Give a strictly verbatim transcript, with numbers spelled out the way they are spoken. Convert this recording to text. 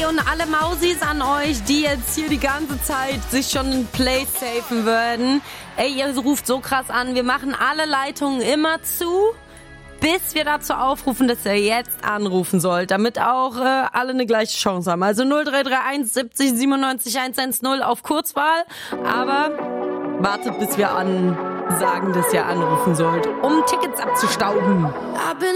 Ey, und alle Mausis an euch, die jetzt hier die ganze Zeit sich schon ein Play safen würden. Ey, ihr ruft so krass an. Wir machen alle Leitungen immer zu, bis wir dazu aufrufen, dass ihr jetzt anrufen sollt, damit auch äh, alle eine gleiche Chance haben. Also null drei drei eins siebzig siebenundneunzig hundertzehn auf Kurzwahl. Aber wartet, bis wir ansagen, dass ihr anrufen sollt, um Tickets abzustauben.